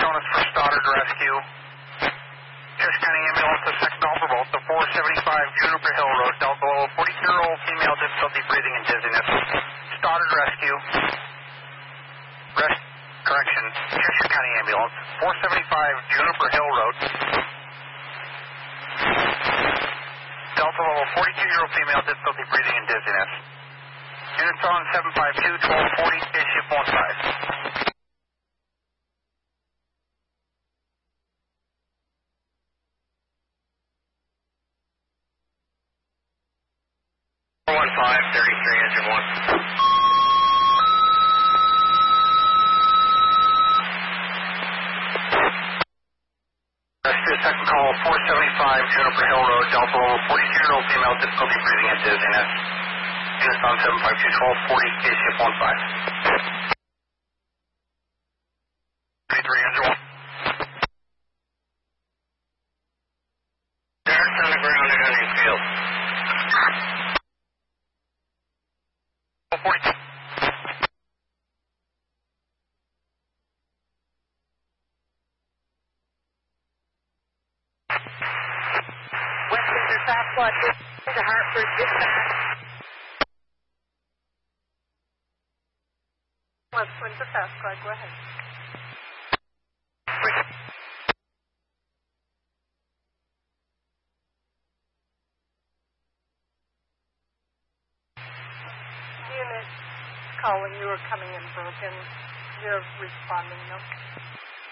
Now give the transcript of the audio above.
Jonas for Stoddard Rescue. Chester County Ambulance, the second call for both. The 475 Juniper Hill Road, Delta Level, 42-year-old female, difficulty breathing and dizziness. Stoddard Rescue. Correction, Chester County Ambulance, 475 Juniper Hill Road. Delta Level, 42-year-old female, difficulty breathing and dizziness. Units on 752-1240, day shift 15. 415-33, engine 1. Rescue, second call, 475 Juniper Hill Road, Delta Level, 42-year-old female, difficulty breathing and dizziness. Units on 752-1240, day shift 15. 33, engine 1. Derek's on the ground at Hunting Field. 42. Westminster Sasquatch, to Hartford, dispatch. Westminster Sasquatch, go ahead. Unit calling, you were coming in broken. You're responding, no?